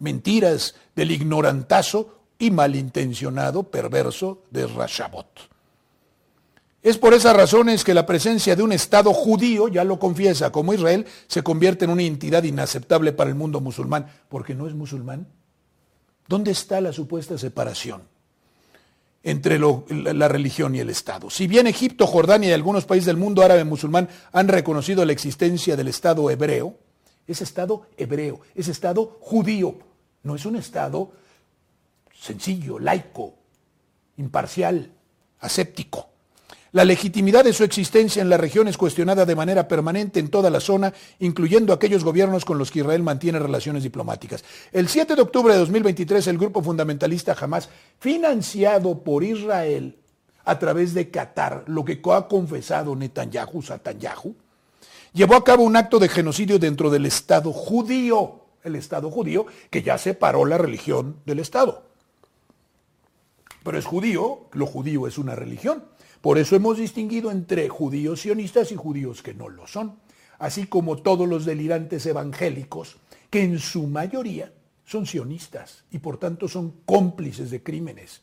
mentiras del ignorantazo y malintencionado perverso de Rashabot. Es por esas razones que la presencia de un Estado judío, ya lo confiesa, como Israel, se convierte en una entidad inaceptable para el mundo musulmán, porque no es musulmán. ¿Dónde está la supuesta separación entre la religión y el Estado? Si bien Egipto, Jordania y algunos países del mundo árabe musulmán han reconocido la existencia del Estado hebreo, ese Estado judío, no es un Estado sencillo, laico, imparcial, aséptico. La legitimidad de su existencia en la región es cuestionada de manera permanente en toda la zona, incluyendo aquellos gobiernos con los que Israel mantiene relaciones diplomáticas. El 7 de octubre de 2023, el grupo fundamentalista Hamás, financiado por Israel a través de Qatar, lo que ha confesado Netanyahu, llevó a cabo un acto de genocidio dentro del Estado judío, el Estado judío que ya separó la religión del Estado. Pero es judío, lo judío es una religión. Por eso hemos distinguido entre judíos sionistas y judíos que no lo son, así como todos los delirantes evangélicos, que en su mayoría son sionistas y por tanto son cómplices de crímenes.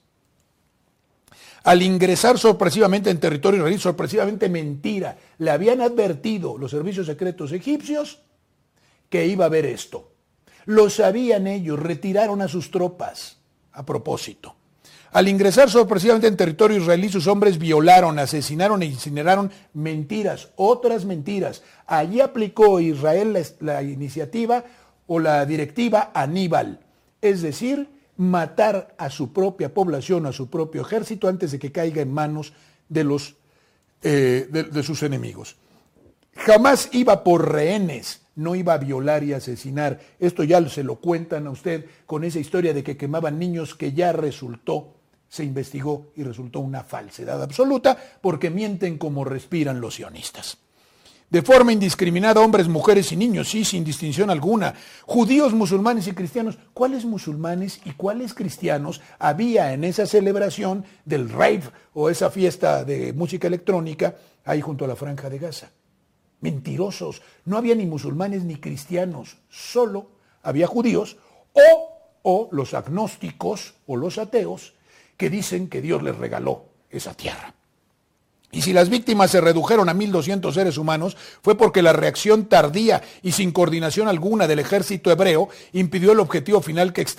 Al ingresar sorpresivamente en territorio israelí, sorpresivamente mentira, le habían advertido los servicios secretos egipcios que iba a haber esto. Lo sabían ellos, retiraron a sus tropas a propósito. Al ingresar sorpresivamente en territorio israelí, sus hombres violaron, asesinaron e incineraron mentiras, otras mentiras. Allí aplicó Israel la iniciativa o la directiva Aníbal, es decir, matar a su propia población, a su propio ejército, antes de que caiga en manos de sus enemigos. Jamás iba por rehenes, no iba a violar y asesinar. Esto ya se lo cuentan a usted con esa historia de que quemaban niños que ya se investigó y resultó una falsedad absoluta, porque mienten como respiran los sionistas. De forma indiscriminada, hombres, mujeres y niños, sí, sin distinción alguna. Judíos, musulmanes y cristianos. ¿Cuáles musulmanes y cuáles cristianos había en esa celebración del rave o esa fiesta de música electrónica ahí junto a la Franja de Gaza? Mentirosos. No había ni musulmanes ni cristianos, solo había judíos o los agnósticos o los ateos que dicen que Dios les regaló esa tierra. Y si las víctimas se redujeron a 1,200 seres humanos, fue porque la reacción tardía y sin coordinación alguna del ejército hebreo impidió el objetivo final que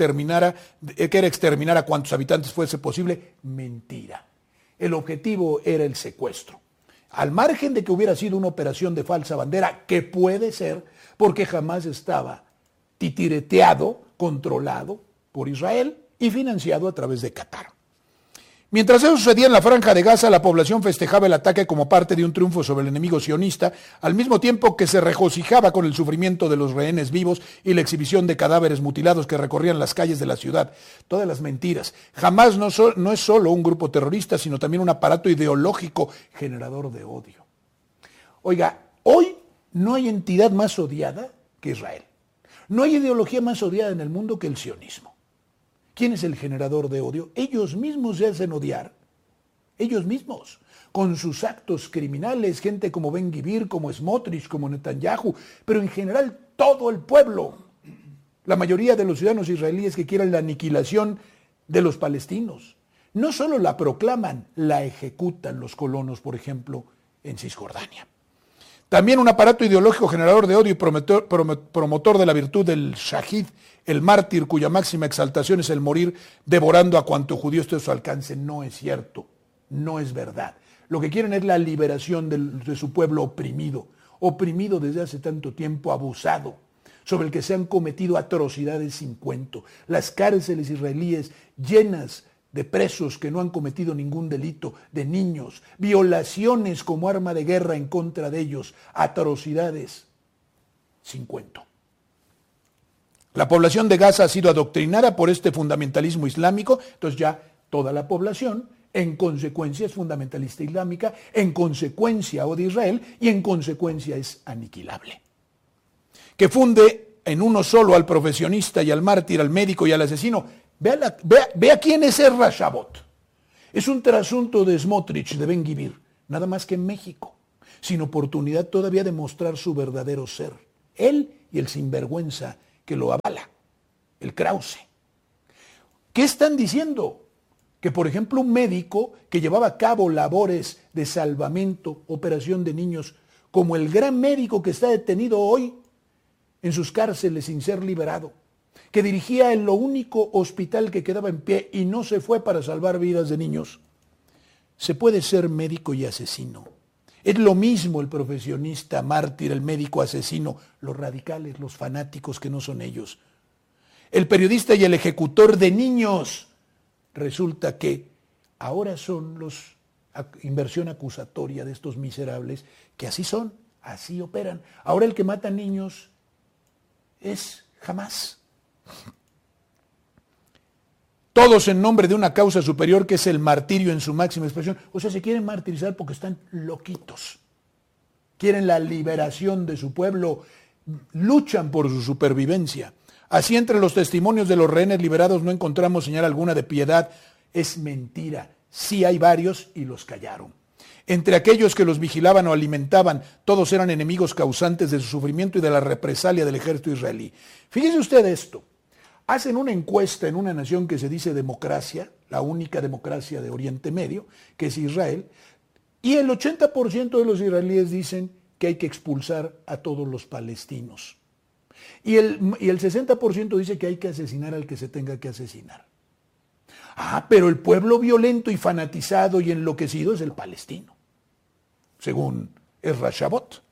era exterminar a cuantos habitantes fuese posible. Mentira. El objetivo era el secuestro. Al margen de que hubiera sido una operación de falsa bandera, que puede ser, porque jamás estaba titireteado, controlado por Israel y financiado a través de Qatar. Mientras eso sucedía en la Franja de Gaza, la población festejaba el ataque como parte de un triunfo sobre el enemigo sionista, al mismo tiempo que se regocijaba con el sufrimiento de los rehenes vivos y la exhibición de cadáveres mutilados que recorrían las calles de la ciudad. Todas las mentiras. Jamás no es solo un grupo terrorista, sino también un aparato ideológico generador de odio. Oiga, hoy no hay entidad más odiada que Israel. No hay ideología más odiada en el mundo que el sionismo. ¿Quién es el generador de odio? Ellos mismos se hacen odiar. Ellos mismos, con sus actos criminales, gente como Ben-Gvir, como Smotrich, como Netanyahu, pero en general todo el pueblo. La mayoría de los ciudadanos israelíes que quieren la aniquilación de los palestinos. No solo la proclaman, la ejecutan los colonos, por ejemplo, en Cisjordania. También un aparato ideológico generador de odio y promotor de la virtud del shahid, el mártir cuya máxima exaltación es el morir devorando a cuanto judío esté a su alcance. No es cierto, no es verdad. Lo que quieren es la liberación de su pueblo oprimido desde hace tanto tiempo, abusado, sobre el que se han cometido atrocidades sin cuento. Las cárceles israelíes llenas de presos que no han cometido ningún delito, de niños, violaciones como arma de guerra en contra de ellos, atrocidades sin cuento. La población de Gaza ha sido adoctrinada por este fundamentalismo islámico, entonces ya toda la población en consecuencia es fundamentalista islámica, en consecuencia odia a Israel y en consecuencia es aniquilable. Que funde en uno solo al profesionista y al mártir, al médico y al asesino. Vea quién es el Rashabot. Es un trasunto de Smotrich, de Ben-Gvir, nada más que en México, sin oportunidad todavía de mostrar su verdadero ser. Él y el sinvergüenza que lo avala. el Krause. ¿Qué están diciendo? Que, por ejemplo, un médico que llevaba a cabo labores de salvamento, operación de niños, como el gran médico que está detenido hoy en sus cárceles sin ser liberado, que dirigía en lo único hospital que quedaba en pie y no se fue para salvar vidas de niños. Se puede ser médico y asesino. Es lo mismo el profesionista mártir, el médico asesino, los radicales, los fanáticos que no son ellos. El periodista y el ejecutor de niños. Resulta que ahora son los inversión acusatoria de estos miserables que así son, así operan. Ahora el que mata niños es Hamás. Todos en nombre de una causa superior que es el martirio en su máxima expresión. O sea, se quieren martirizar porque están loquitos. Quieren la liberación de su pueblo, luchan por su supervivencia. Así entre los testimonios de los rehenes liberados no encontramos señal alguna de piedad. Es mentira. Sí hay varios y los callaron. Entre aquellos que los vigilaban o alimentaban, todos eran enemigos causantes de su sufrimiento y de la represalia del ejército israelí. Fíjese usted esto. Hacen una encuesta en una nación que se dice democracia, la única democracia de Oriente Medio, que es Israel, y el 80% de los israelíes dicen que hay que expulsar a todos los palestinos. Y el 60% dice que hay que asesinar al que se tenga que asesinar. Pero el pueblo violento y fanatizado y enloquecido es el palestino, según Ezra Shabot.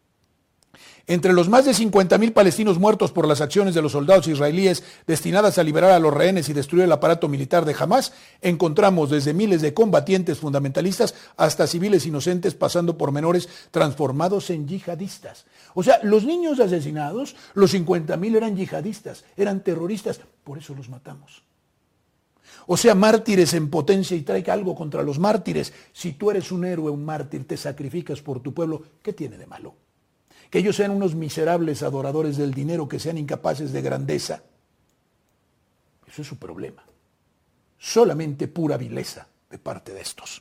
Entre los más de 50,000 palestinos muertos por las acciones de los soldados israelíes destinadas a liberar a los rehenes y destruir el aparato militar de Hamás, encontramos desde miles de combatientes fundamentalistas hasta civiles inocentes, pasando por menores transformados en yihadistas. O sea, los niños asesinados, los 50,000 eran yihadistas, eran terroristas, por eso los matamos. O sea, mártires en potencia, y traiga algo contra los mártires. Si tú eres un héroe, un mártir, te sacrificas por tu pueblo, ¿qué tiene de malo? Que ellos sean unos miserables adoradores del dinero, que sean incapaces de grandeza. Eso es su problema. Solamente pura vileza de parte de estos.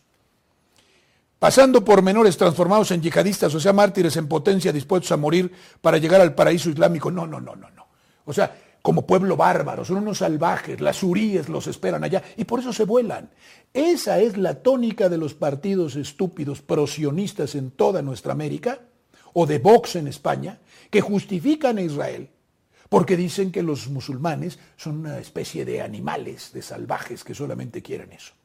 Pasando por menores transformados en yihadistas, o sea, mártires en potencia dispuestos a morir para llegar al paraíso islámico. No. O sea, como pueblo bárbaro, son unos salvajes, las huríes los esperan allá y por eso se vuelan. Esa es la tónica de los partidos estúpidos prosionistas en toda nuestra América, o de Vox en España, que justifican a Israel porque dicen que los musulmanes son una especie de animales, de salvajes que solamente quieren eso.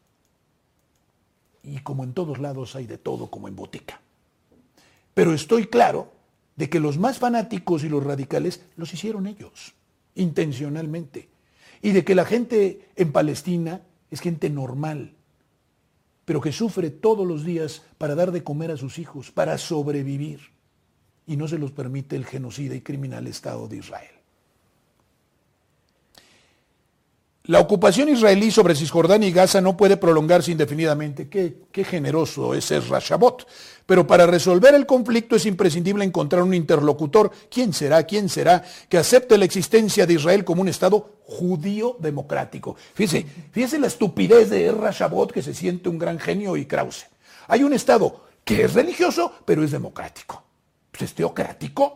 Y como en todos lados hay de todo, como en botica. Pero estoy claro de que los más fanáticos y los radicales los hicieron ellos, intencionalmente. Y de que la gente en Palestina es gente normal, pero que sufre todos los días para dar de comer a sus hijos, para sobrevivir. Y no se los permite el genocida y criminal Estado de Israel. La ocupación israelí sobre Cisjordania y Gaza no puede prolongarse indefinidamente. Qué generoso es Ezra Shabot. Pero para resolver el conflicto es imprescindible encontrar un interlocutor. ¿Quién será? Que acepte la existencia de Israel como un Estado judío democrático. Fíjese la estupidez de Ezra Shabot, que se siente un gran genio, y Krause. Hay un Estado que es religioso, pero es democrático. Pues es teocrático.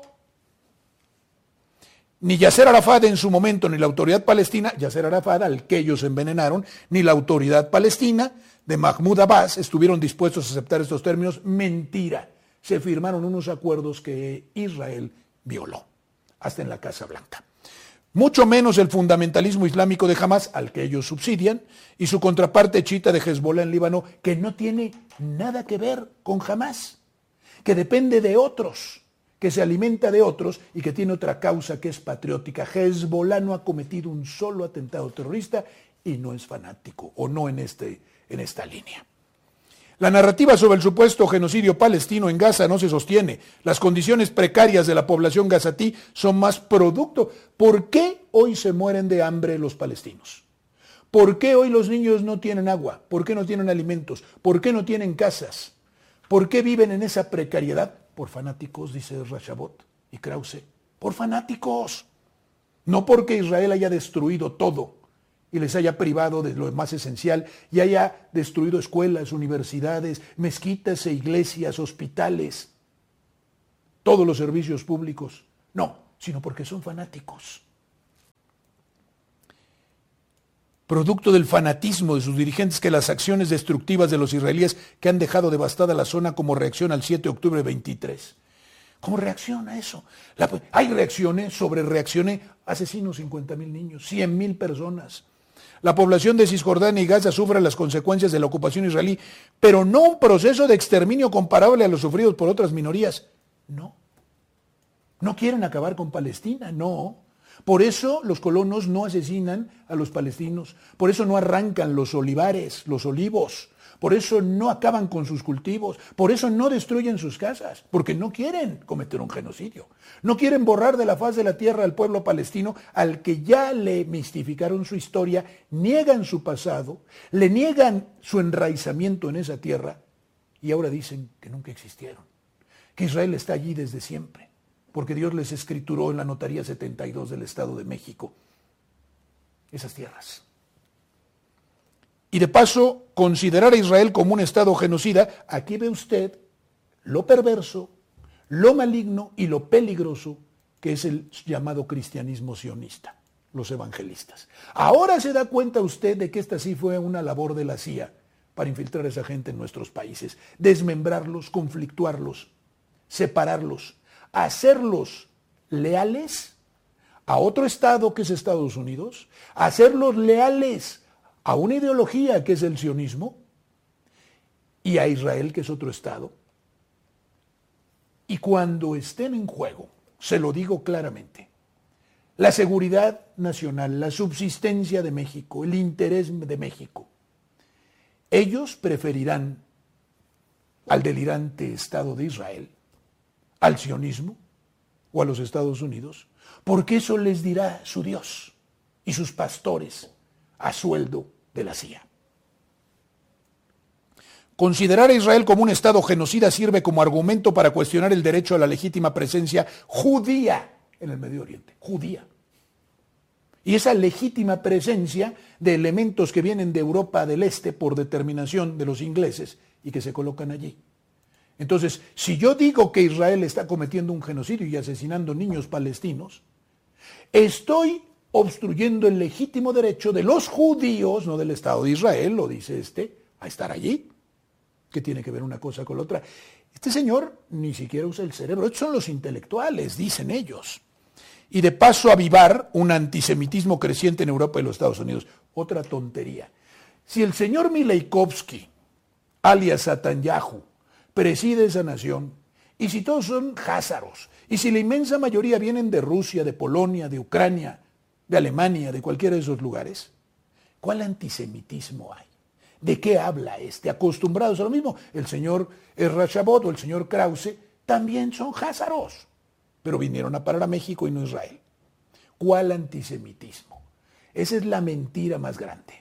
Ni Yasser Arafat en su momento, ni la autoridad palestina, Yasser Arafat, al que ellos envenenaron, ni la autoridad palestina de Mahmoud Abbas estuvieron dispuestos a aceptar estos términos. Mentira. Se firmaron unos acuerdos que Israel violó, hasta en la Casa Blanca. Mucho menos el fundamentalismo islámico de Hamás, al que ellos subsidian, y su contraparte chiita de Hezbollah en Líbano, que no tiene nada que ver con Hamás, que depende de otros, que se alimenta de otros y que tiene otra causa que es patriótica. Hezbollah no ha cometido un solo atentado terrorista y no es fanático, o no en esta línea. La narrativa sobre el supuesto genocidio palestino en Gaza no se sostiene. Las condiciones precarias de la población gazatí son más producto. ¿Por qué hoy se mueren de hambre los palestinos? ¿Por qué hoy los niños no tienen agua? ¿Por qué no tienen alimentos? ¿Por qué no tienen casas? ¿Por qué viven en esa precariedad? Por fanáticos, dice Ezra Shabot y Krause. Por fanáticos. No porque Israel haya destruido todo y les haya privado de lo más esencial y haya destruido escuelas, universidades, mezquitas e iglesias, hospitales, todos los servicios públicos. No, sino porque son fanáticos. producto del fanatismo de sus dirigentes, que las acciones destructivas de los israelíes que han dejado devastada la zona como reacción al 7 de octubre 23. ¿Cómo reacciona eso? Hay reacciones, sobre reacciones, asesinos 50,000 niños, 100,000 personas. La población de Cisjordania y Gaza sufre las consecuencias de la ocupación israelí, pero no un proceso de exterminio comparable a los sufridos por otras minorías. No. No quieren acabar con Palestina, no. Por eso los colonos no asesinan a los palestinos, por eso no arrancan los olivares, los olivos, por eso no acaban con sus cultivos, por eso no destruyen sus casas, porque no quieren cometer un genocidio. No quieren borrar de la faz de la tierra al pueblo palestino, al que ya le mistificaron su historia, niegan su pasado, le niegan su enraizamiento en esa tierra y ahora dicen que nunca existieron, que Israel está allí desde siempre, porque Dios les escrituró en la Notaría 72 del Estado de México esas tierras. Y de paso, considerar a Israel como un Estado genocida, aquí ve usted lo perverso, lo maligno y lo peligroso que es el llamado cristianismo sionista, los evangelistas. Ahora se da cuenta usted de que esta sí fue una labor de la CIA para infiltrar a esa gente en nuestros países, desmembrarlos, conflictuarlos, separarlos, hacerlos leales a otro Estado que es Estados Unidos, hacerlos leales a una ideología que es el sionismo y a Israel que es otro Estado. Y cuando estén en juego, se lo digo claramente, la seguridad nacional, la subsistencia de México, el interés de México, ellos preferirán al delirante Estado de Israel, al sionismo o a los Estados Unidos, porque eso les dirá su Dios y sus pastores a sueldo de la CIA. Considerar a Israel como un Estado genocida sirve como argumento para cuestionar el derecho a la legítima presencia judía en el Medio Oriente, judía. Y esa legítima presencia de elementos que vienen de Europa del Este por determinación de los ingleses y que se colocan allí. Entonces, si yo digo que Israel está cometiendo un genocidio y asesinando niños palestinos, estoy obstruyendo el legítimo derecho de los judíos, no del Estado de Israel, lo dice a estar allí. ¿Qué tiene que ver una cosa con la otra? Este señor ni siquiera usa el cerebro. Estos son los intelectuales, dicen ellos. Y de paso avivar un antisemitismo creciente en Europa y los Estados Unidos. Otra tontería. Si el señor Mileikovsky, alias Netanyahu, preside esa nación, y si todos son házaros, y si la inmensa mayoría vienen de Rusia, de Polonia, de Ucrania, de Alemania, de cualquiera de esos lugares, ¿cuál antisemitismo hay? ¿De qué habla acostumbrados a lo mismo? El señor Rashabot o el señor Krause también son házaros, pero vinieron a parar a México y no a Israel. ¿Cuál antisemitismo? Esa es la mentira más grande.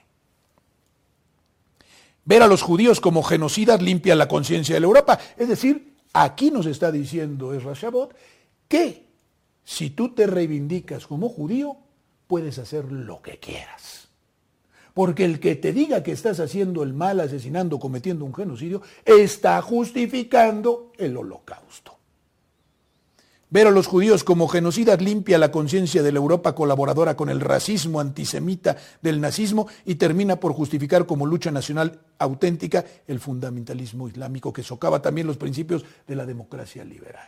Ver a los judíos como genocidas limpia la conciencia de la Europa. Es decir, aquí nos está diciendo Rashabot que si tú te reivindicas como judío, puedes hacer lo que quieras. Porque el que te diga que estás haciendo el mal, asesinando, cometiendo un genocidio, está justificando el holocausto. Ver a los judíos como genocidas limpia la conciencia de la Europa colaboradora con el racismo antisemita del nazismo y termina por justificar como lucha nacional auténtica el fundamentalismo islámico que socava también los principios de la democracia liberal.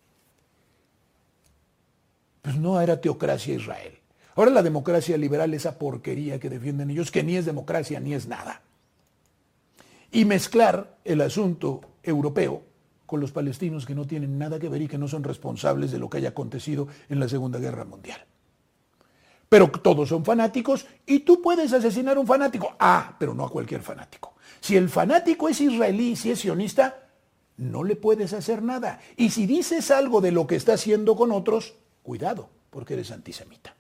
Pues no era teocracia Israel. Ahora la democracia liberal, esa porquería que defienden ellos, que ni es democracia ni es nada. Y mezclar el asunto europeo con los palestinos que no tienen nada que ver y que no son responsables de lo que haya acontecido en la Segunda Guerra Mundial. Pero todos son fanáticos y tú puedes asesinar a un fanático. Pero no a cualquier fanático. Si el fanático es israelí, si es sionista, no le puedes hacer nada. Y si dices algo de lo que está haciendo con otros, cuidado, porque eres antisemita.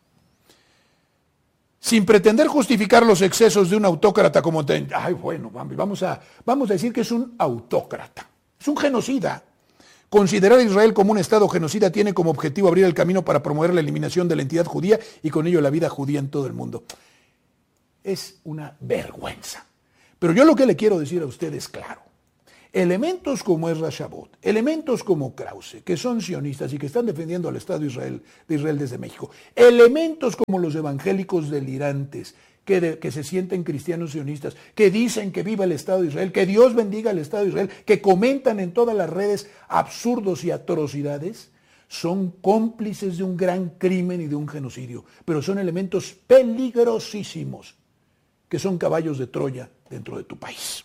Sin pretender justificar los excesos de un autócrata como... vamos a decir que es un autócrata. Es un genocida. Considerar a Israel como un Estado genocida tiene como objetivo abrir el camino para promover la eliminación de la entidad judía y con ello la vida judía en todo el mundo. Es una vergüenza. Pero yo lo que le quiero decir a usted es claro. Elementos como Rashabot, elementos como Krause, que son sionistas y que están defendiendo al Estado de Israel desde México, elementos como los evangélicos delirantes, que se sienten cristianos sionistas, que dicen que viva el Estado de Israel, que Dios bendiga el Estado de Israel, que comentan en todas las redes absurdos y atrocidades, son cómplices de un gran crimen y de un genocidio, pero son elementos peligrosísimos que son caballos de Troya dentro de tu país.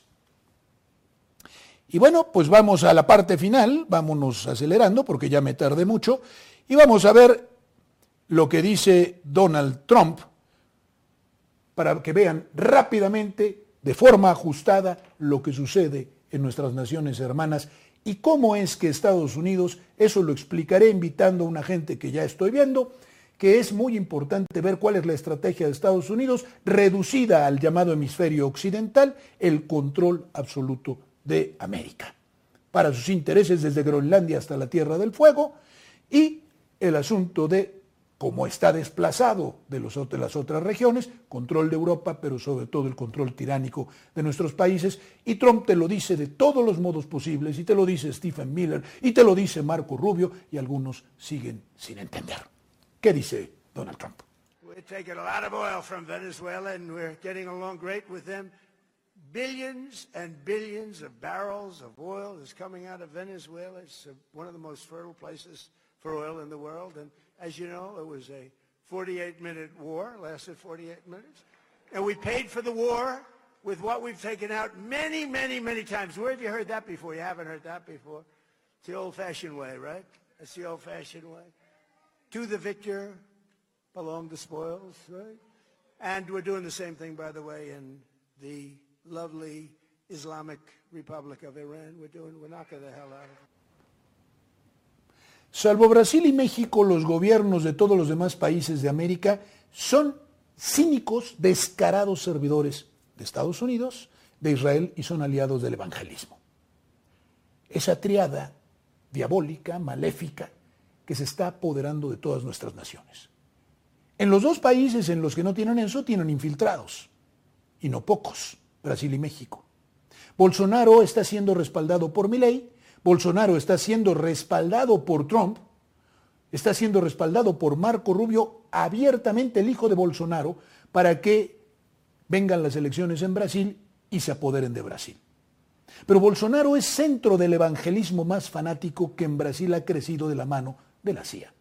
Y bueno, pues vamos a la parte final, vámonos acelerando porque ya me tardé mucho, y vamos a ver lo que dice Donald Trump para que vean rápidamente, de forma ajustada, lo que sucede en nuestras naciones hermanas y cómo es que Estados Unidos, eso lo explicaré invitando a una gente que ya estoy viendo, que es muy importante ver cuál es la estrategia de Estados Unidos, reducida al llamado hemisferio occidental, el control absoluto de América, para sus intereses desde Groenlandia hasta la Tierra del Fuego, y el asunto de cómo está desplazado de las otras regiones, control de Europa, pero sobre todo el control tiránico de nuestros países, y Trump te lo dice de todos los modos posibles, y te lo dice Stephen Miller, y te lo dice Marco Rubio, y algunos siguen sin entender. ¿Qué dice Donald Trump? We're taking a lot of oil from Venezuela and we're getting along great with them. Billions and billions of barrels of oil is coming out of Venezuela. It's one of the most fertile places for oil in the world. And as you know, it was a 48-minute war, lasted 48 minutes. And we paid for the war with what we've taken out many, many, many times. Where have you heard that before? You haven't heard that before. It's the old-fashioned way, right? That's the old-fashioned way. To the victor belong the spoils, right? And we're doing the same thing, by the way, in the lovely Islamic Republic of Iran. We're knocking the hell out of it. Salvo Brasil y México, los gobiernos de todos los demás países de América son cínicos, descarados servidores de Estados Unidos, de Israel, y son aliados del evangelismo. Esa triada diabólica, maléfica, que se está apoderando de todas nuestras naciones. En los dos países en los que no tienen eso, tienen infiltrados, y no pocos, Brasil y México. Bolsonaro está siendo respaldado por Milei, Bolsonaro está siendo respaldado por Trump, está siendo respaldado por Marco Rubio, abiertamente el hijo de Bolsonaro, para que vengan las elecciones en Brasil y se apoderen de Brasil. Pero Bolsonaro es centro del evangelismo más fanático que en Brasil ha crecido de la mano de la CIA.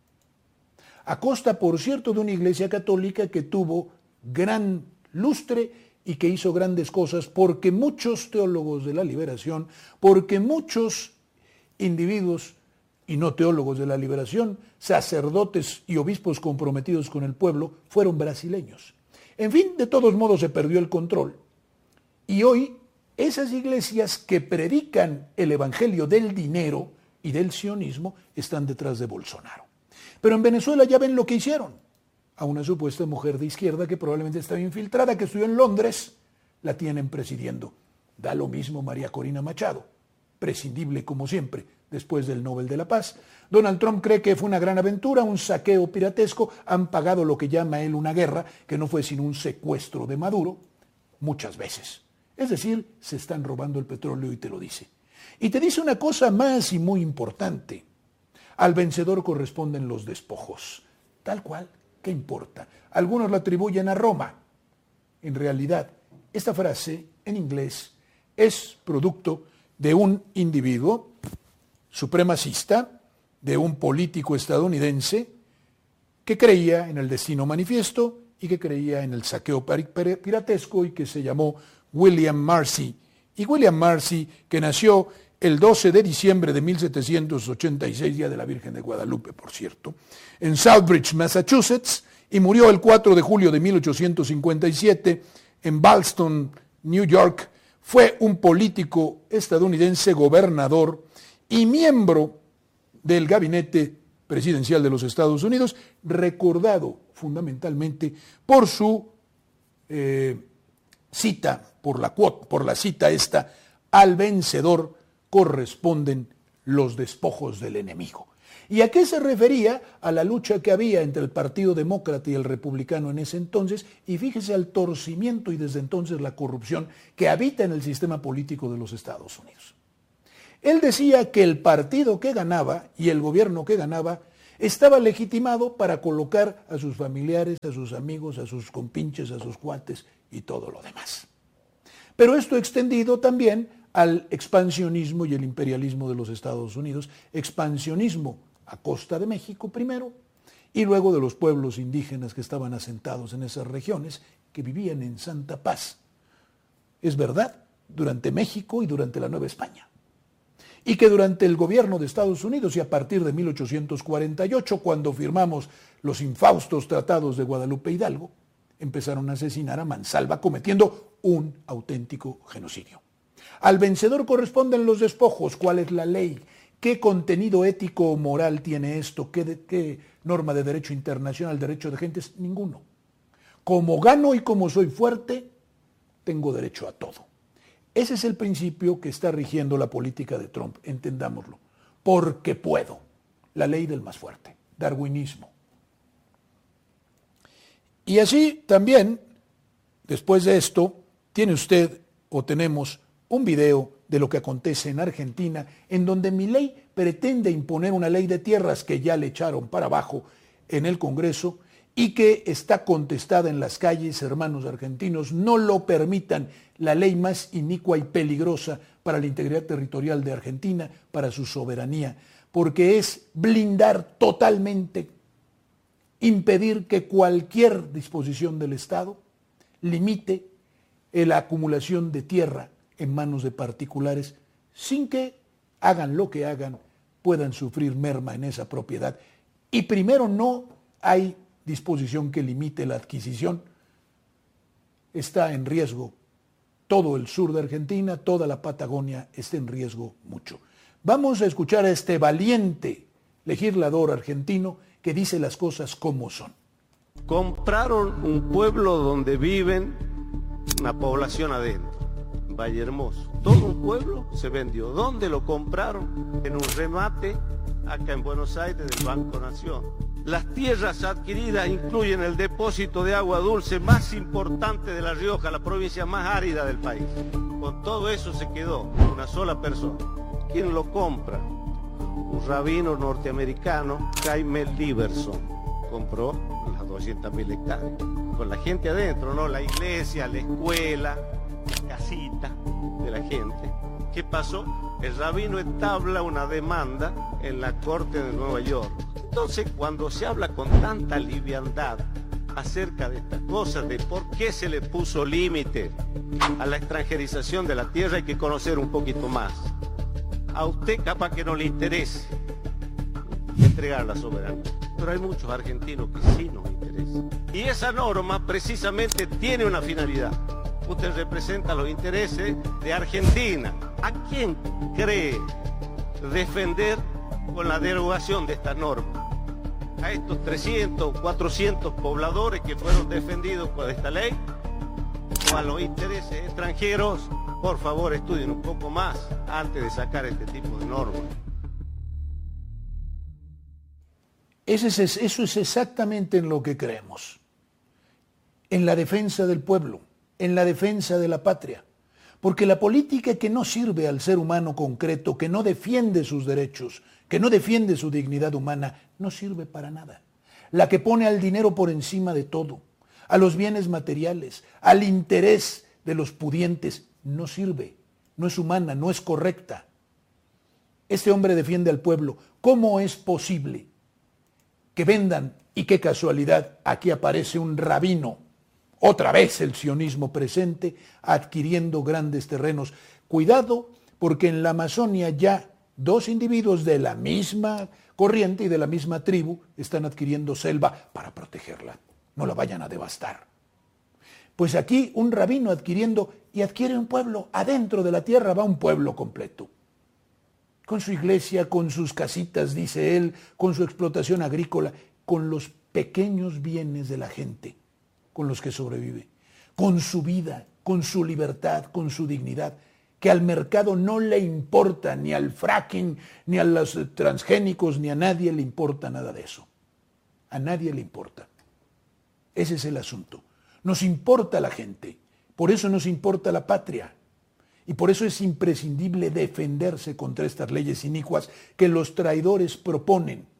A costa, por cierto, de una iglesia católica que tuvo gran lustre y que hizo grandes cosas, porque muchos teólogos de la liberación, porque muchos individuos y no teólogos de la liberación, sacerdotes y obispos comprometidos con el pueblo, fueron brasileños. En fin, de todos modos se perdió el control. Y hoy esas iglesias que predican el evangelio del dinero y del sionismo están detrás de Bolsonaro. Pero en Venezuela ya ven lo que hicieron. A una supuesta mujer de izquierda que probablemente estaba infiltrada, que estudió en Londres, la tienen presidiendo. Da lo mismo María Corina Machado, prescindible como siempre, después del Nobel de la Paz. Donald Trump cree que fue una gran aventura, un saqueo piratesco, han pagado lo que llama él una guerra, que no fue sino un secuestro de Maduro, muchas veces. Es decir, se están robando el petróleo y te lo dice. Y te dice una cosa más y muy importante. Al vencedor corresponden los despojos. Tal cual, ¿qué importa? Algunos la atribuyen a Roma. En realidad, esta frase en inglés es producto de un individuo supremacista, de un político estadounidense que creía en el destino manifiesto y que creía en el saqueo piratesco y que se llamó William Marcy. Y William Marcy, que nació el 12 de diciembre de 1786, día de la Virgen de Guadalupe, por cierto, en Southbridge, Massachusetts, y murió el 4 de julio de 1857 en Ballston, New York, fue un político estadounidense, gobernador y miembro del gabinete presidencial de los Estados Unidos, recordado fundamentalmente por su cita, por la cita esta, al vencedor corresponden los despojos del enemigo. ¿Y a qué se refería? A la lucha que había entre el Partido Demócrata y el Republicano en ese entonces, y fíjese al torcimiento y desde entonces la corrupción que habita en el sistema político de los Estados Unidos. Él decía que el partido que ganaba y el gobierno que ganaba estaba legitimado para colocar a sus familiares, a sus amigos, a sus compinches, a sus cuates y todo lo demás. Pero esto extendido también al expansionismo y el imperialismo de los Estados Unidos, expansionismo a costa de México primero y luego de los pueblos indígenas que estaban asentados en esas regiones, que vivían en santa paz. Es verdad, durante México y durante la Nueva España. Y que durante el gobierno de Estados Unidos y a partir de 1848, cuando firmamos los infaustos tratados de Guadalupe Hidalgo, empezaron a asesinar a mansalva cometiendo un auténtico genocidio. Al vencedor corresponden los despojos. ¿Cuál es la ley? ¿Qué contenido ético o moral tiene esto? ¿Qué norma de derecho internacional, derecho de gentes? Ninguno. Como gano y como soy fuerte, tengo derecho a todo. Ese es el principio que está rigiendo la política de Trump, entendámoslo. Porque puedo. La ley del más fuerte. Darwinismo. Y así también, después de esto, tiene usted o tenemos un video de lo que acontece en Argentina, en donde Milei pretende imponer una ley de tierras que ya le echaron para abajo en el Congreso y que está contestada en las calles. Hermanos argentinos, no lo permitan. La ley más inicua y peligrosa para la integridad territorial de Argentina, para su soberanía, porque es blindar totalmente, impedir que cualquier disposición del Estado limite la acumulación de tierra en manos de particulares, sin que hagan lo que hagan, puedan sufrir merma en esa propiedad. Y primero, no hay disposición que limite la adquisición. Está en riesgo todo el sur de Argentina, toda la Patagonia está en riesgo mucho. Vamos a escuchar a este valiente legislador argentino que dice las cosas como son. Compraron un pueblo donde viven una población adentro. Valle Hermoso. Todo un pueblo se vendió. ¿Dónde lo compraron? En un remate acá en Buenos Aires del Banco Nación. Las tierras adquiridas incluyen el depósito de agua dulce más importante de La Rioja, la provincia más árida del país. Con todo eso se quedó una sola persona. ¿Quién lo compra? Un rabino norteamericano, Jaime Liberson. Compró las 200.000 hectáreas. Con la gente adentro, ¿no? La iglesia, la escuela, casita de la gente. ¿Qué pasó? El rabino entabla una demanda en la corte de Nueva York. Entonces, cuando se habla con tanta liviandad acerca de estas cosas, de por qué se le puso límite a la extranjerización de la tierra, hay que conocer un poquito más. A usted capaz que no le interese entregar la soberanía, pero hay muchos argentinos que sí nos interesa. Y esa norma precisamente tiene una finalidad. Usted representa los intereses de Argentina. ¿A quién cree defender con la derogación de esta norma? ¿A estos 300, 400 pobladores que fueron defendidos por esta ley? ¿O a los intereses extranjeros? Por favor, estudien un poco más antes de sacar este tipo de normas. Eso es exactamente en lo que creemos. En la defensa del pueblo, en la defensa de la patria. Porque la política que no sirve al ser humano concreto, que no defiende sus derechos, que no defiende su dignidad humana, no sirve para nada. La que pone al dinero por encima de todo, a los bienes materiales, al interés de los pudientes, no sirve, no es humana, no es correcta. Este hombre defiende al pueblo. ¿Cómo es posible que vendan, y qué casualidad, aquí aparece un rabino, otra vez el sionismo presente, adquiriendo grandes terrenos? Cuidado, porque en la Amazonia ya dos individuos de la misma corriente y de la misma tribu están adquiriendo selva para protegerla. No la vayan a devastar. Pues aquí un rabino adquiriendo, y adquiere un pueblo. Adentro de la tierra va un pueblo completo. Con su iglesia, con sus casitas, dice él, con su explotación agrícola, con los pequeños bienes de la gente con los que sobrevive, con su vida, con su libertad, con su dignidad, que al mercado no le importa, ni al fracking, ni a los transgénicos, ni a nadie le importa nada de eso. A nadie le importa. Ese es el asunto. Nos importa la gente, por eso nos importa la patria. Y por eso es imprescindible defenderse contra estas leyes inicuas que los traidores proponen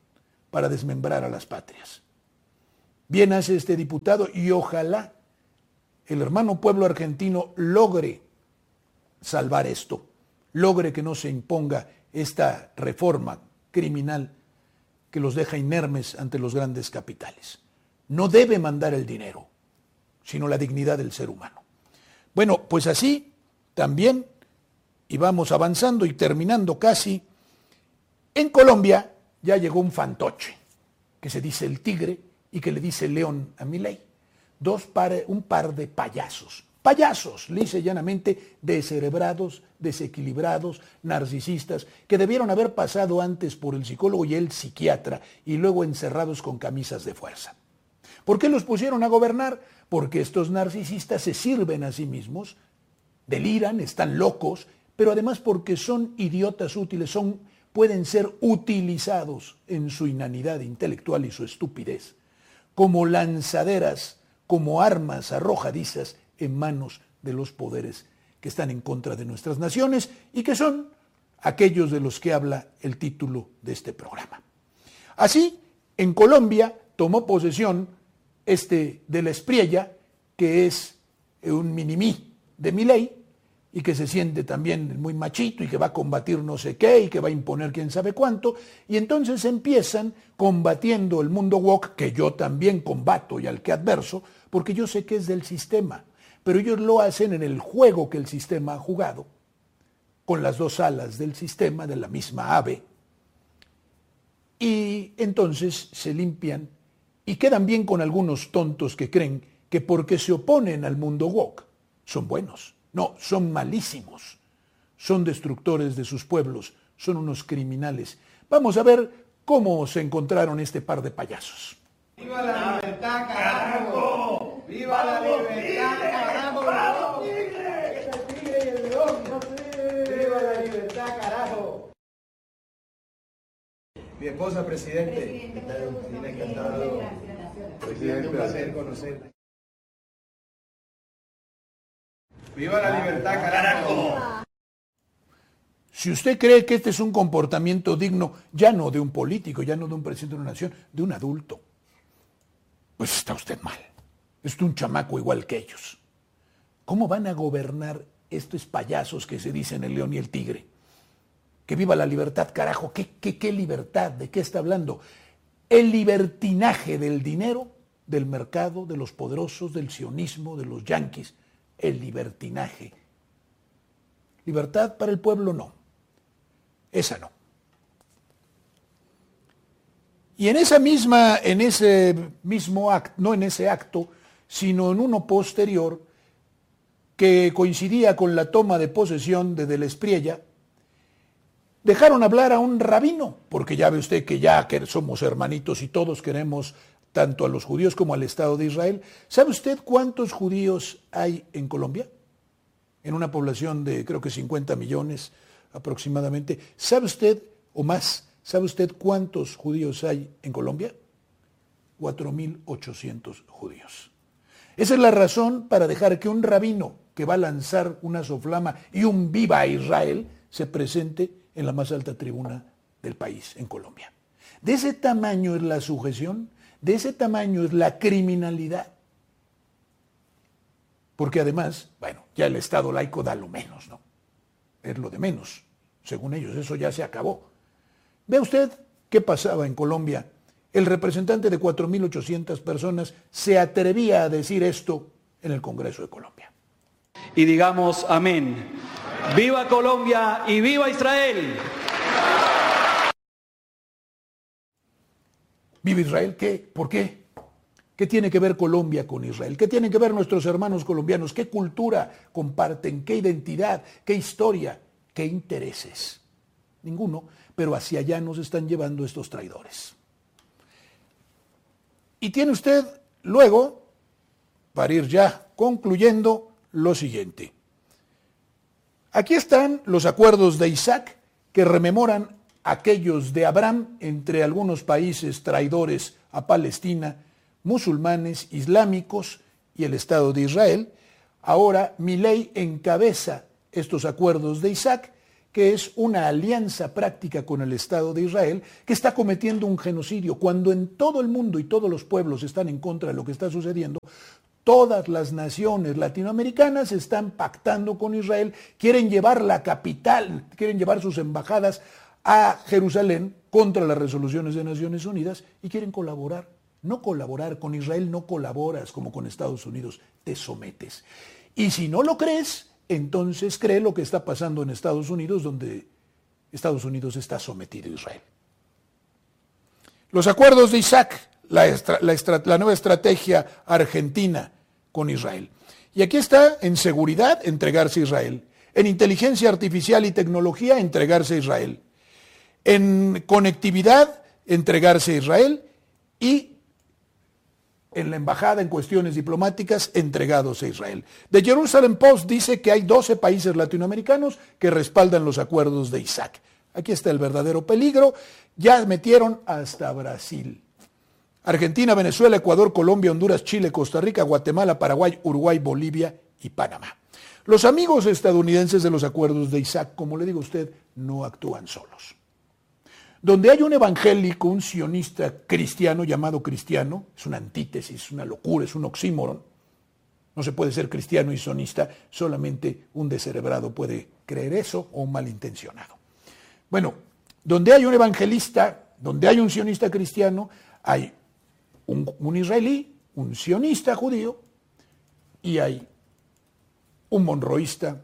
para desmembrar a las patrias. Bien hace este diputado y ojalá el hermano pueblo argentino logre salvar esto, logre que no se imponga esta reforma criminal que los deja inermes ante los grandes capitales. No debe mandar el dinero, sino la dignidad del ser humano. Bueno, pues así también, y vamos avanzando y terminando casi, en Colombia ya llegó un fantoche, que se dice el tigre y que le dice el león a Milei. Un par de payasos, lisa y llanamente descerebrados, desequilibrados, narcisistas, que debieron haber pasado antes por el psicólogo y el psiquiatra y luego encerrados con camisas de fuerza. ¿Por qué los pusieron a gobernar? Porque estos narcisistas se sirven a sí mismos, deliran, están locos, pero además porque son idiotas útiles, pueden ser utilizados en su inanidad intelectual y su estupidez, como lanzaderas, como armas arrojadizas en manos de los poderes que están en contra de nuestras naciones y que son aquellos de los que habla el título de este programa. Así, en Colombia tomó posesión de la Espriella, que es un minimí de Milei, y que se siente también muy machito y que va a combatir no sé qué y que va a imponer quién sabe cuánto, y entonces empiezan combatiendo el mundo woke, que yo también combato y al que adverso, porque yo sé que es del sistema, pero ellos lo hacen en el juego que el sistema ha jugado, con las dos alas del sistema, de la misma ave, y entonces se limpian y quedan bien con algunos tontos que creen que porque se oponen al mundo woke son buenos. No, son malísimos, son destructores de sus pueblos, son unos criminales. Vamos a ver cómo se encontraron este par de payasos. ¡Viva la libertad, carajo! ¡Viva la libertad, carajo! ¡El tigre y el león! ¡Viva la libertad, carajo! Mi esposa, presidente. Presidente, encantado. Presidente, un placer conocerla. ¡Viva la libertad, carajo! Si usted cree que este es un comportamiento digno, ya no de un político, ya no de un presidente de una nación, de un adulto, pues está usted mal. Es un chamaco igual que ellos. ¿Cómo van a gobernar estos payasos que se dicen el león y el tigre? Que viva la libertad, carajo. ¿Qué libertad? ¿De qué está hablando? El libertinaje del dinero, del mercado, de los poderosos, del sionismo, de los yanquis. El libertinaje. Libertad para el pueblo no. Esa no. Y en ese mismo acto, no en ese acto, sino en uno posterior, que coincidía con la toma de posesión de la Espriella, dejaron hablar a un rabino, porque ya ve usted que ya que somos hermanitos y todos queremos tanto a los judíos como al Estado de Israel. ¿Sabe usted cuántos judíos hay en Colombia? En una población de creo que 50 millones aproximadamente. ¿Sabe usted, o más, sabe usted cuántos judíos hay en Colombia? 4.800 judíos. Esa es la razón para dejar que un rabino que va a lanzar una soflama y un viva Israel se presente en la más alta tribuna del país, en Colombia. De ese tamaño es la sujeción, de ese tamaño es la criminalidad. Porque además, bueno, ya el Estado laico da lo menos, ¿no? Es lo de menos, según ellos, eso ya se acabó. Ve usted qué pasaba en Colombia. El representante de 4.800 personas se atrevía a decir esto en el Congreso de Colombia. Y digamos amén. ¡Viva Colombia y viva Israel! ¿Viva Israel? ¿Qué? ¿Por qué? ¿Qué tiene que ver Colombia con Israel? ¿Qué tienen que ver nuestros hermanos colombianos? ¿Qué cultura comparten? ¿Qué identidad? ¿Qué historia? ¿Qué intereses? Ninguno, pero hacia allá nos están llevando estos traidores. Y tiene usted luego, para ir ya concluyendo, lo siguiente. Aquí están los acuerdos de Isaac que rememoran aquellos de Abraham entre algunos países traidores a Palestina, musulmanes, islámicos y el Estado de Israel. Ahora Milei encabeza estos acuerdos de Isaac que es una alianza práctica con el Estado de Israel, que está cometiendo un genocidio, cuando en todo el mundo y todos los pueblos están en contra de lo que está sucediendo. Todas las naciones latinoamericanas están pactando con Israel, quieren llevar la capital, quieren llevar sus embajadas a Jerusalén contra las resoluciones de Naciones Unidas y quieren colaborar. No colaborar con Israel, no colaboras como con Estados Unidos, te sometes. Y si no lo crees, entonces cree lo que está pasando en Estados Unidos, donde Estados Unidos está sometido a Israel. Los acuerdos de Isaac, la nueva estrategia argentina con Israel. Y aquí está: en seguridad, entregarse a Israel; en inteligencia artificial y tecnología, entregarse a Israel; en conectividad, entregarse a Israel; y en la embajada, en cuestiones diplomáticas, entregados a Israel. The Jerusalem Post dice que hay 12 países latinoamericanos que respaldan los acuerdos de Isaac. Aquí está el verdadero peligro. Ya metieron hasta Brasil. Argentina, Venezuela, Ecuador, Colombia, Honduras, Chile, Costa Rica, Guatemala, Paraguay, Uruguay, Bolivia y Panamá. Los amigos estadounidenses de los acuerdos de Isaac, como le digo a usted, no actúan solos. Donde hay un evangélico, un sionista cristiano llamado cristiano, es una antítesis, una locura, es un oxímoron. No se puede ser cristiano y sionista, solamente un descerebrado puede creer eso, o un malintencionado. Bueno, donde hay un evangelista, donde hay un sionista cristiano, hay un israelí, un sionista judío, y hay un monroísta,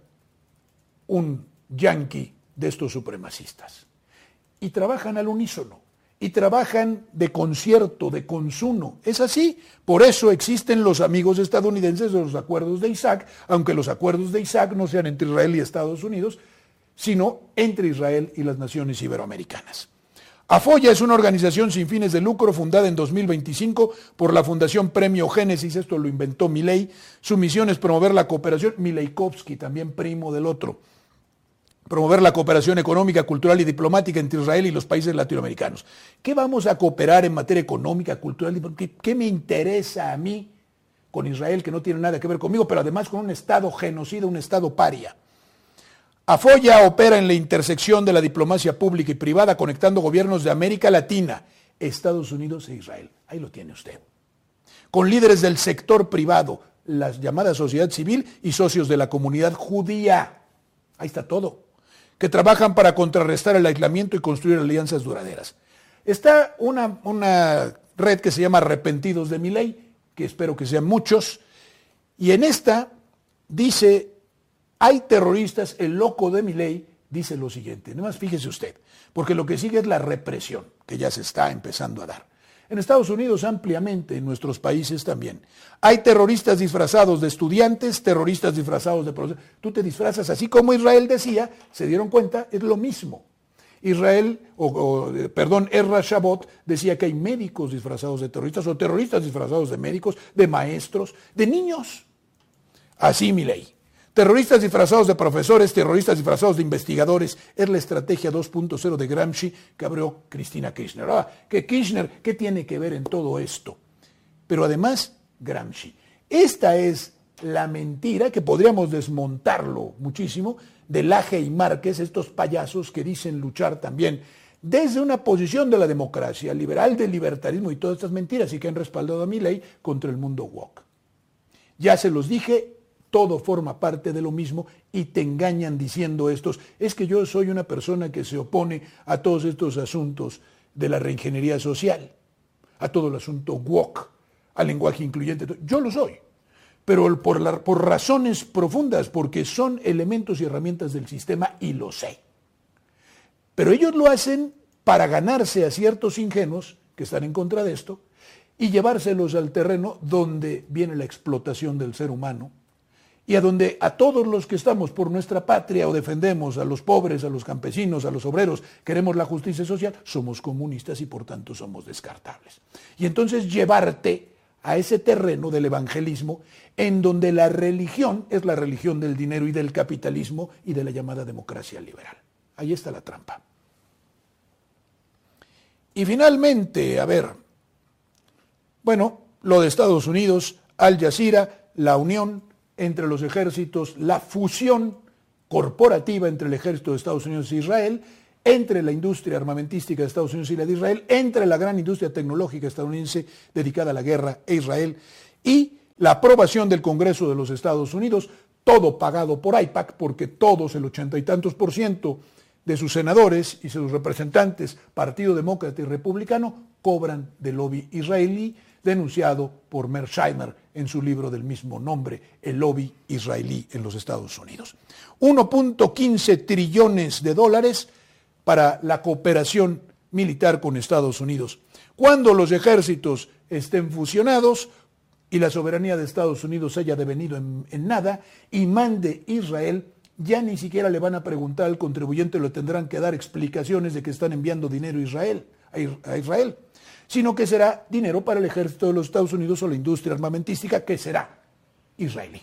un yanqui de estos supremacistas. Y trabajan al unísono, y trabajan de concierto, de consuno. Es así. Por eso existen los amigos estadounidenses de los acuerdos de Isaac, aunque los acuerdos de Isaac no sean entre Israel y Estados Unidos, sino entre Israel y las naciones iberoamericanas. AFOYA es una organización sin fines de lucro fundada en 2025 por la Fundación Premio Génesis. Esto lo inventó Milei. Su misión es promover la cooperación. Mileikovsky, también primo del otro. Promover la cooperación económica, cultural y diplomática entre Israel y los países latinoamericanos. ¿Qué vamos a cooperar en materia económica, cultural? ¿Qué me interesa a mí con Israel, que no tiene nada que ver conmigo, pero además con un Estado genocida, un Estado paria? AFOYA opera en la intersección de la diplomacia pública y privada, conectando gobiernos de América Latina, Estados Unidos e Israel. Ahí lo tiene usted. Con líderes del sector privado, la llamada sociedad civil y socios de la comunidad judía. Ahí está todo. Que trabajan para contrarrestar el aislamiento y construir alianzas duraderas. Está una red que se llama Arrepentidos de Milei, que espero que sean muchos, y en esta dice: hay terroristas. El loco de Milei dice lo siguiente, nada más fíjese usted, porque lo que sigue es la represión, que ya se está empezando a dar. En Estados Unidos ampliamente, en nuestros países también. Hay terroristas disfrazados de estudiantes, terroristas disfrazados de profesores. Tú te disfrazas así como Israel decía, se dieron cuenta, es lo mismo. Ezra Shabot decía que hay médicos disfrazados de terroristas, o terroristas disfrazados de médicos, de maestros, de niños. Así Milei. Terroristas disfrazados de profesores, terroristas disfrazados de investigadores. Es la estrategia 2.0 de Gramsci que abrió Cristina Kirchner. Kirchner, ¿qué tiene que ver en todo esto? Pero además, Gramsci. Esta es la mentira, que podríamos desmontarlo muchísimo, de Laje y Márquez, estos payasos que dicen luchar también desde una posición de la democracia liberal, del libertarismo y todas estas mentiras, y que han respaldado a Milei contra el mundo woke. Ya se los dije, todo forma parte de lo mismo, y te engañan diciendo estos: es que yo soy una persona que se opone a todos estos asuntos de la reingeniería social, a todo el asunto woke, al lenguaje incluyente. Yo lo soy, pero por razones profundas, porque son elementos y herramientas del sistema, y lo sé. Pero ellos lo hacen para ganarse a ciertos ingenuos que están en contra de esto y llevárselos al terreno donde viene la explotación del ser humano, y a donde a todos los que estamos por nuestra patria o defendemos a los pobres, a los campesinos, a los obreros, queremos la justicia social, somos comunistas y por tanto somos descartables. Y entonces llevarte a ese terreno del evangelismo, en donde la religión es la religión del dinero y del capitalismo y de la llamada democracia liberal. Ahí está la trampa. Y finalmente, lo de Estados Unidos, Al Jazeera, la unión entre los ejércitos, la fusión corporativa entre el ejército de Estados Unidos e Israel, entre la industria armamentística de Estados Unidos y la de Israel, entre la gran industria tecnológica estadounidense dedicada a la guerra e Israel, y la aprobación del Congreso de los Estados Unidos, todo pagado por AIPAC, porque todos, el 80 y tantos % de sus senadores y sus representantes, Partido Demócrata y Republicano, cobran del lobby israelí, denunciado por Mearsheimer en su libro del mismo nombre, El lobby israelí en los Estados Unidos. 1.15 trillones de dólares para la cooperación militar con Estados Unidos. Cuando los ejércitos estén fusionados y la soberanía de Estados Unidos haya devenido en nada y mande Israel, ya ni siquiera le van a preguntar al contribuyente, le tendrán que dar explicaciones de que están enviando dinero a Israel, sino que será dinero para el ejército de los Estados Unidos o la industria armamentística, que será israelí.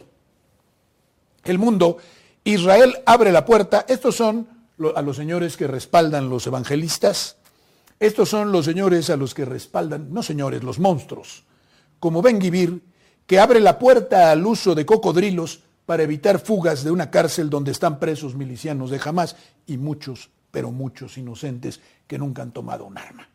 El mundo, Israel abre la puerta. Estos son a los señores que respaldan los evangelistas, estos son los señores a los que respaldan, no señores, los monstruos, como Ben-Gvir, que abre la puerta al uso de cocodrilos para evitar fugas de una cárcel donde están presos milicianos de Hamás y muchos, pero muchos inocentes que nunca han tomado un arma.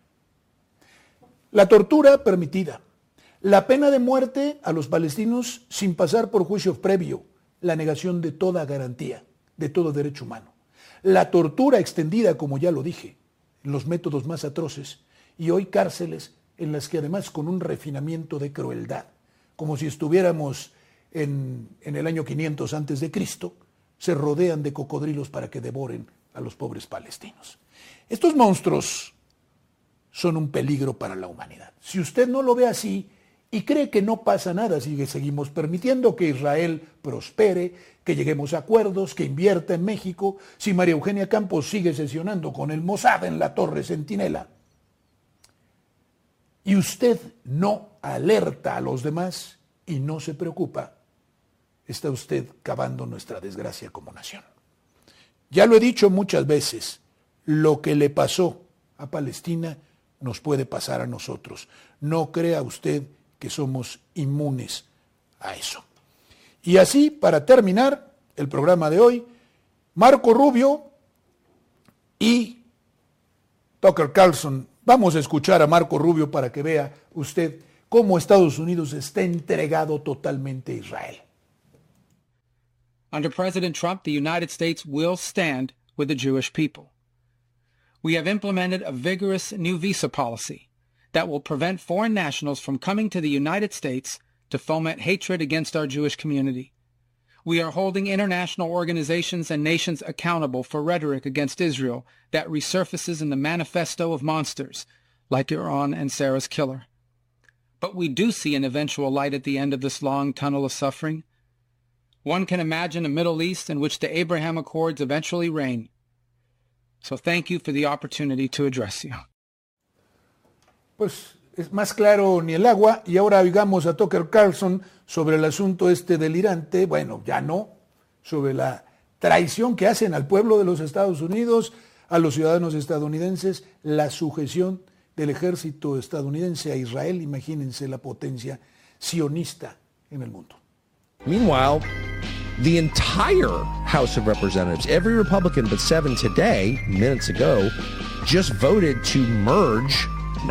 La tortura permitida, la pena de muerte a los palestinos sin pasar por juicio previo, la negación de toda garantía, de todo derecho humano. La tortura extendida, como ya lo dije, en los métodos más atroces, y hoy cárceles en las que además con un refinamiento de crueldad, como si estuviéramos en el año 500 antes de Cristo, se rodean de cocodrilos para que devoren a los pobres palestinos. Estos monstruos son un peligro para la humanidad. Si usted no lo ve así y cree que no pasa nada, si seguimos permitiendo que Israel prospere, que lleguemos a acuerdos, que invierta en México, si María Eugenia Campos sigue sesionando con el Mossad en la Torre Centinela, y usted no alerta a los demás y no se preocupa, está usted cavando nuestra desgracia como nación. Ya lo he dicho muchas veces, lo que le pasó a Palestina nos puede pasar a nosotros. No crea usted que somos inmunes a eso. Y así, para terminar el programa de hoy, Marco Rubio y Tucker Carlson. Vamos a escuchar a Marco Rubio para que vea usted cómo Estados Unidos está entregado totalmente a Israel. Under President Trump, the United States will stand with the Jewish people. We have implemented a vigorous new visa policy that will prevent foreign nationals from coming to the United States to foment hatred against our Jewish community. We are holding international organizations and nations accountable for rhetoric against Israel that resurfaces in the manifesto of monsters like Iran and Sarah's killer. But we do see an eventual light at the end of this long tunnel of suffering. One can imagine a Middle East in which the Abraham Accords eventually reign. So thank you for the opportunity to address you. Pues es más claro ni el agua, y ahora oigamos a Tucker Carlson sobre el asunto este delirante, bueno, ya no, sobre la traición que hacen al pueblo de los Estados Unidos, a los ciudadanos estadounidenses, la sujeción del ejército estadounidense a Israel. Imagínense la potencia sionista en el mundo. Meanwhile, the entire House of Representatives, every Republican but 7 today, minutes ago, just voted to merge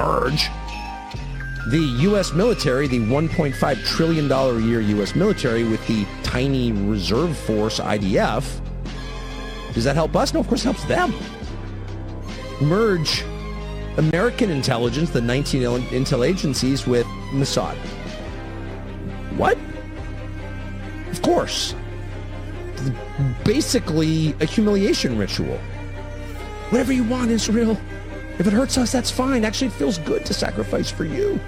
the U.S. military, the $1.5 trillion a year U.S. military, with the tiny reserve force, IDF. Does that help us? No, of course it helps them. Merge American intelligence, the 19 intel agencies, with Mossad. What? Of course. Basically a humiliation ritual. Whatever you want, Israel. If it hurts us, that's fine. Actually, it feels good to sacrifice for you.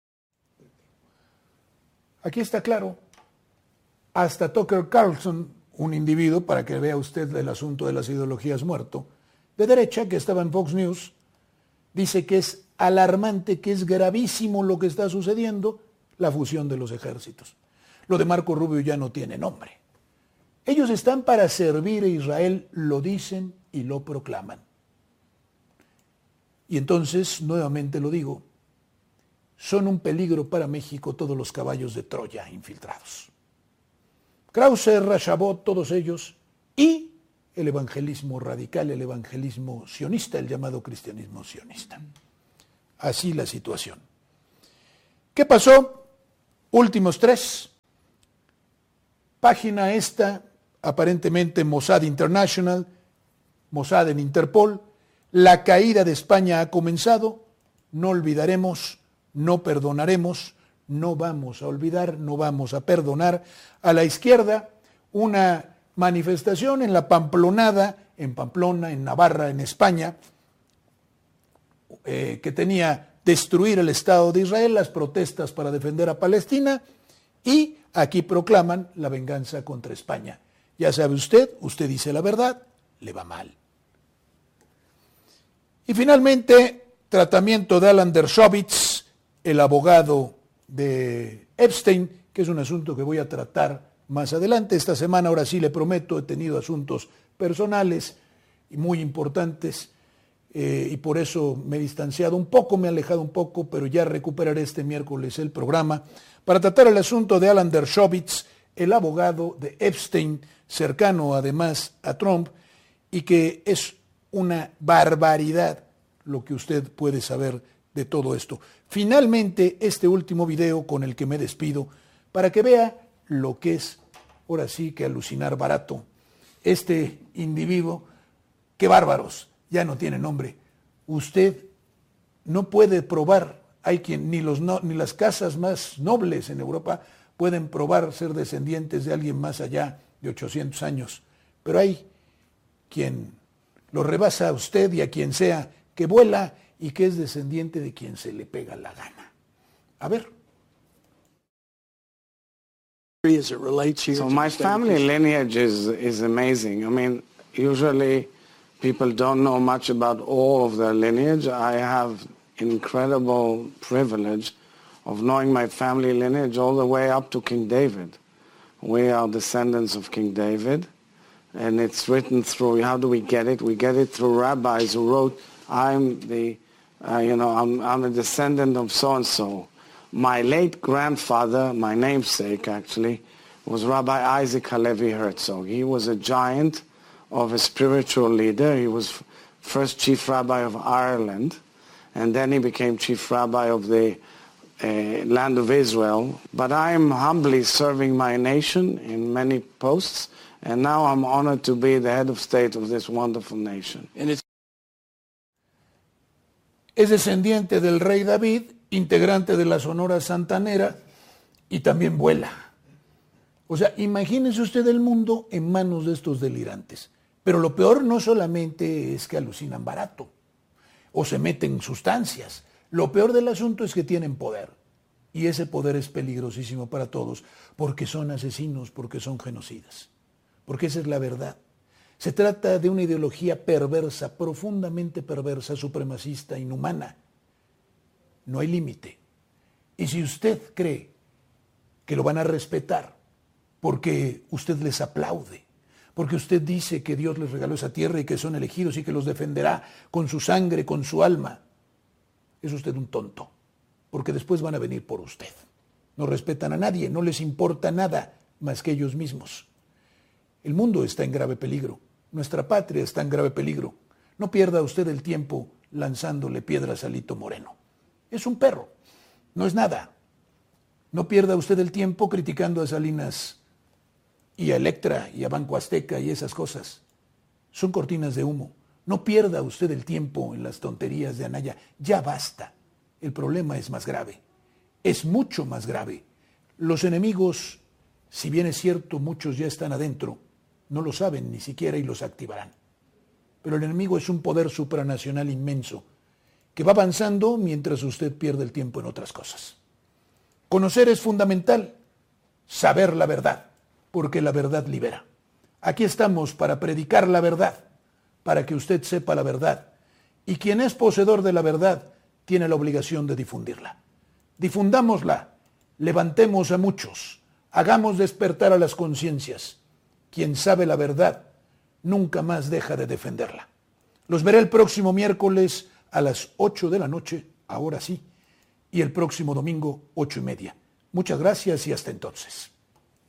Aquí está claro. Hasta Tucker Carlson, un individuo, para que vea usted el asunto de las ideologías muerto, de derecha, que estaba en Fox News, dice que es alarmante, que es gravísimo lo que está sucediendo, la fusión de los ejércitos. Lo de Marco Rubio ya no tiene nombre. Ellos están para servir a Israel, lo dicen y lo proclaman. Y entonces, nuevamente lo digo, son un peligro para México todos los caballos de Troya infiltrados. Krause, Rashabot, todos ellos, y el evangelismo radical, el evangelismo sionista, el llamado cristianismo sionista. Así la situación. ¿Qué pasó? Últimos 3. Página esta, aparentemente Mossad International, Mossad en Interpol. La caída de España ha comenzado. No olvidaremos, no perdonaremos, no vamos a olvidar, no vamos a perdonar. A la izquierda, una manifestación en la Pamplonada, en Pamplona, en Navarra, en España, que tenía destruir el Estado de Israel, las protestas para defender a Palestina, y aquí proclaman la venganza contra España. Ya sabe usted dice la verdad, le va mal. Y finalmente, tratamiento de Alan Dershowitz, el abogado de Epstein, que es un asunto que voy a tratar más adelante. Esta semana, ahora sí le prometo, he tenido asuntos personales y muy importantes, y por eso me he distanciado un poco, me he alejado un poco, pero ya recuperaré este miércoles el programa para tratar el asunto de Alan Dershowitz, el abogado de Epstein, cercano además a Trump, y que es una barbaridad lo que usted puede saber de todo esto. Finalmente, este último video con el que me despido, para que vea lo que es, ahora sí que alucinar barato. Este individuo, qué bárbaros, ya no tiene nombre. Usted no puede probar, hay quien, ni las casas más nobles en Europa pueden probar ser descendientes de alguien más allá de 800 años. Pero hay quien lo rebasa a usted y a quien sea, que vuela y que es descendiente de quien se le pega la gana. A ver. So my family lineage is amazing. I mean, usually people don't know much about all of their lineage. I have incredible privilege of knowing my family lineage all the way up to King David. We are descendants of King David, and it's written through, how do we get it? We get it through rabbis who wrote, I'm a descendant of so-and-so. My late grandfather, my namesake actually, was Rabbi Isaac Halevi Herzog. He was a giant of a spiritual leader. He was first chief rabbi of Ireland, and then he became chief rabbi of the land of Israel. But I am humbly serving my nation in many posts, and now I'm honored to be the head of state of this wonderful nation. Es descendiente del rey David, integrante de la Sonora Santanera, y también vuela. O sea, imagínese usted el mundo en manos de estos delirantes. Pero lo peor no solamente es que alucinan barato o se meten sustancias. Lo peor del asunto es que tienen poder. Y ese poder es peligrosísimo para todos, porque son asesinos, porque son genocidas. Porque esa es la verdad. Se trata de una ideología perversa, profundamente perversa, supremacista, inhumana. No hay límite. Y si usted cree que lo van a respetar porque usted les aplaude, porque usted dice que Dios les regaló esa tierra y que son elegidos y que los defenderá con su sangre, con su alma, es usted un tonto, porque después van a venir por usted. No respetan a nadie, no les importa nada más que ellos mismos. El mundo está en grave peligro. Nuestra patria está en grave peligro. No pierda usted el tiempo lanzándole piedras a Lito Moreno. Es un perro, no es nada. No pierda usted el tiempo criticando a Salinas y a Electra y a Banco Azteca y esas cosas. Son cortinas de humo. No pierda usted el tiempo en las tonterías de Anaya. Ya basta. El problema es más grave. Es mucho más grave. Los enemigos, si bien es cierto, muchos ya están adentro, no lo saben ni siquiera y los activarán. Pero el enemigo es un poder supranacional inmenso que va avanzando mientras usted pierde el tiempo en otras cosas. Conocer es fundamental, saber la verdad, porque la verdad libera. Aquí estamos para predicar la verdad, para que usted sepa la verdad. Y quien es poseedor de la verdad tiene la obligación de difundirla. Difundámosla, levantemos a muchos, hagamos despertar a las conciencias. Quien sabe la verdad nunca más deja de defenderla. Los veré el próximo miércoles a las 8 de la noche, ahora sí, y el próximo domingo 8:30. Muchas gracias y hasta entonces.